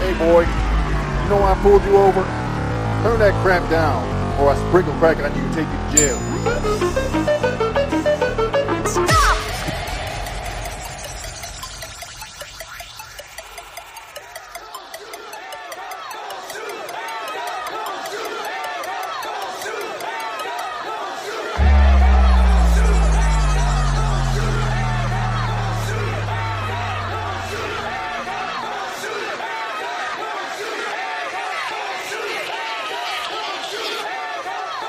Hey boy, you know why I pulled you over? Turn that crap down, or I sprinkle crack on you and take you to jail.